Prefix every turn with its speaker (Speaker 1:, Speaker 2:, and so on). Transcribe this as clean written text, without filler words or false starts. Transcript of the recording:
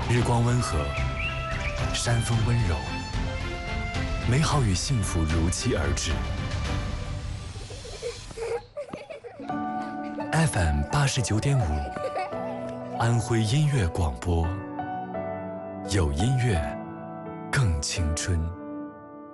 Speaker 1: 日光温和，山风温柔，美好与幸福如期而至。FM 89.5，安徽音乐广播，有音乐，更青春。